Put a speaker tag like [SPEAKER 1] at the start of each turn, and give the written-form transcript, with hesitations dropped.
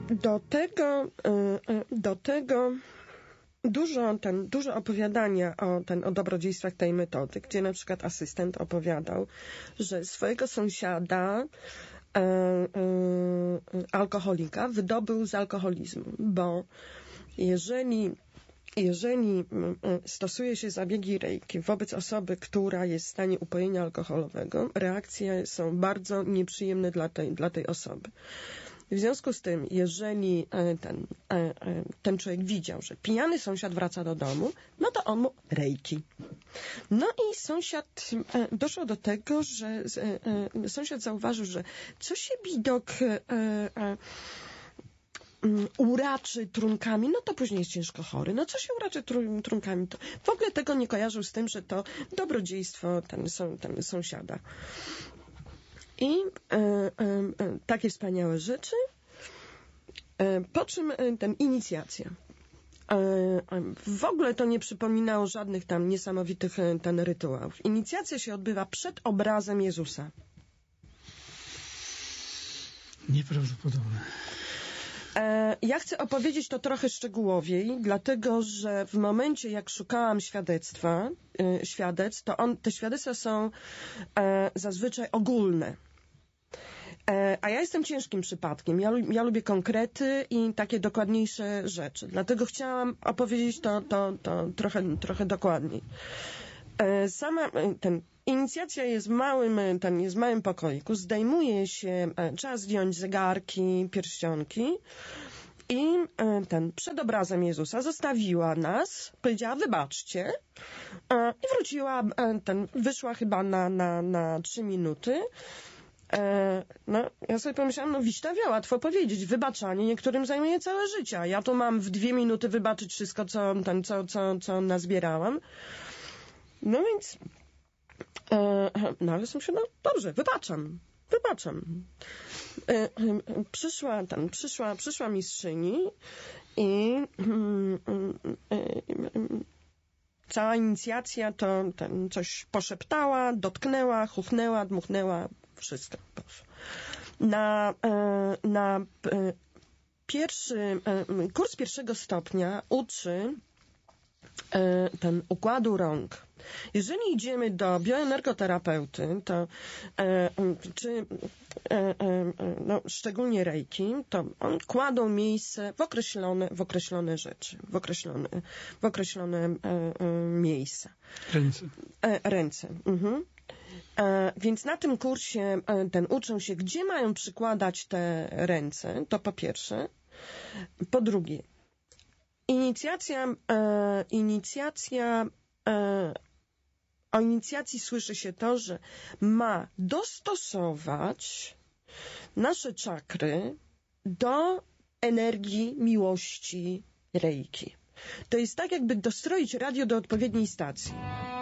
[SPEAKER 1] Do tego dużo opowiadania o dobrodziejstwach tej metody, gdzie na przykład asystent opowiadał, że swojego sąsiada alkoholika wydobył z alkoholizmu, bo jeżeli stosuje się zabiegi Reiki wobec osoby, która jest w stanie upojenia alkoholowego, reakcje są bardzo nieprzyjemne dla tej osoby. W związku z tym, jeżeli ten człowiek widział, że pijany sąsiad wraca do domu, no to on mu Reiki. No i sąsiad doszło do tego, że sąsiad zauważył, że co się widok uraczy trunkami, no to później jest ciężko chory. No co się uraczy trunkami? To w ogóle tego nie kojarzył z tym, że to dobrodziejstwo ten sąsiada. I takie wspaniałe rzeczy. Po czym inicjacja. W ogóle to nie przypominało żadnych tam niesamowitych rytuałów. Inicjacja się odbywa przed obrazem Jezusa.
[SPEAKER 2] Nieprawdopodobne.
[SPEAKER 1] Ja chcę opowiedzieć to trochę szczegółowiej, dlatego że w momencie, jak szukałam świadectw, to te świadectwa są zazwyczaj ogólne. A ja jestem ciężkim przypadkiem. Ja lubię konkrety i takie dokładniejsze rzeczy. Dlatego chciałam opowiedzieć to trochę dokładniej. Inicjacja jest w małym pokoiku. Zdejmuje się, trzeba zdjąć zegarki, pierścionki. I przed obrazem Jezusa zostawiła nas, powiedziała wybaczcie i wróciła, wyszła chyba na 3 minuty. No, ja sobie pomyślałam, no wiśtawia, łatwo powiedzieć, wybaczanie niektórym zajmuje całe życie, a ja tu mam w 2 minuty wybaczyć wszystko, co nazbierałam. No więc, no ale sobie no dobrze, wybaczam. Przyszła mistrzyni i cała inicjacja to coś poszeptała, dotknęła, chuchnęła, dmuchnęła, wszystko. Na kurs 1. stopnia uczy układu rąk. Jeżeli idziemy do bioenergoterapeuty, to szczególnie Reiki, to on kładą miejsce w określone rzeczy, w określone miejsca. Ręce. Mhm. Więc na tym kursie uczą się, gdzie mają przykładać te ręce, to po pierwsze. Po drugie, o inicjacji słyszy się to, że ma dostosować nasze czakry do energii miłości Reiki. To jest tak, jakby dostroić radio do odpowiedniej stacji.